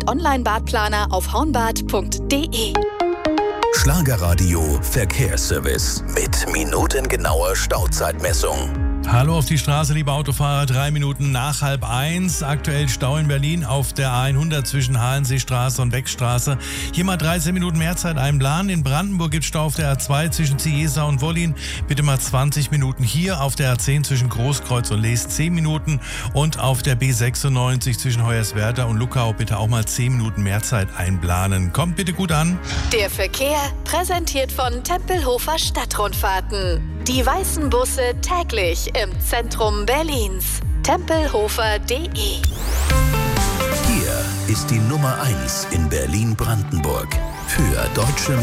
und Online-Badplaner auf hornbad.de. Schlagerradio Verkehrsservice mit minutengenauer Stauzeitmessung. Hallo auf die Straße, liebe Autofahrer. 3 Minuten nach 12:30. Aktuell Stau in Berlin auf der A100 zwischen Halenseestraße und Beckstraße. Hier mal 13 Minuten mehr Zeit einplanen. In Brandenburg gibt es Stau auf der A2 zwischen Ziesa und Wollin. Bitte mal 20 Minuten. Hier auf der A10 zwischen Großkreuz und Lees 10 Minuten. Und auf der B96 zwischen Hoyerswerda und Luckau bitte auch mal 10 Minuten mehr Zeit einplanen. Kommt bitte gut an. Der Verkehr präsentiert von Tempelhofer Stadtrundfahrten. Die weißen Busse täglich im Zentrum Berlins. Tempelhofer.de. Hier ist die Nummer 1 in Berlin-Brandenburg. Für deutsche